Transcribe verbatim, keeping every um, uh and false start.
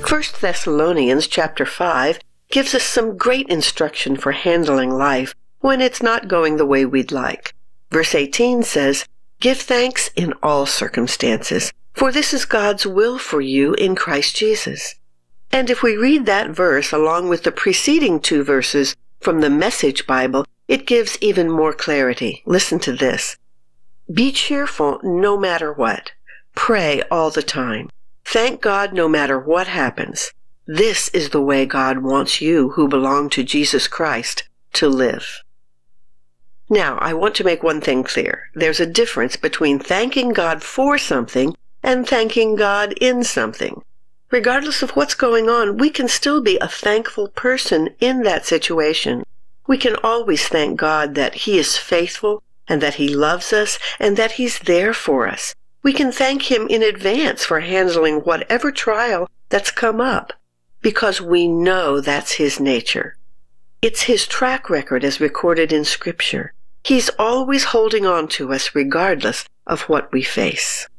First Thessalonians chapter five gives us some great instruction for handling life when it's not going the way we'd like. Verse eighteen says, "Give thanks in all circumstances, for this is God's will for you in Christ Jesus." And if we read that verse along with the preceding two verses from the Message Bible, it gives even more clarity. Listen to this. "Be cheerful no matter what. Pray all the time. Thank God no matter what happens. This is the way God wants you who belong to Jesus Christ to live." Now, I want to make one thing clear. There's a difference between thanking God for something and thanking God in something. Regardless of what's going on, we can still be a thankful person in that situation. We can always thank God that He is faithful and that He loves us and that He's there for us. We can thank Him in advance for handling whatever trial that's come up, because we know that's His nature. It's His track record as recorded in Scripture. He's always holding on to us regardless of what we face.